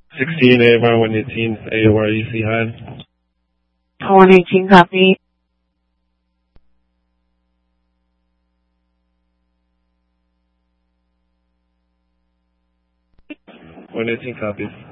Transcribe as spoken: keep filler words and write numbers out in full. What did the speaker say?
sixteen A R one eighteen A O R E C Hyde. one eighteen, copy. one eighteen copies.